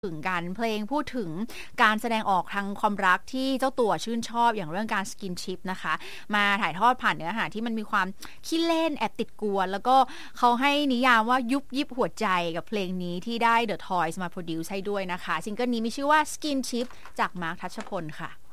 ถึงการเพลงพูดถึงการแสดงออกทางความรักที่เจ้าตัวชื่นชอบอย่างเรื่องการสกินชิปนะคะมาถ่ายทอดผ่านเนื้อหาที่มันมีความขี้เล่นแอบติดกวนแล้วก็เขาให้นิยามว่ายุบยิบหัวใจกับเพลงนี้ที่ได้ The Toys มาโปรดิวซ์ให้ด้วยนะคะซิงเกิลนี้มีชื่อว่า Skin Chip จากมาร์คทัชพลค่ะ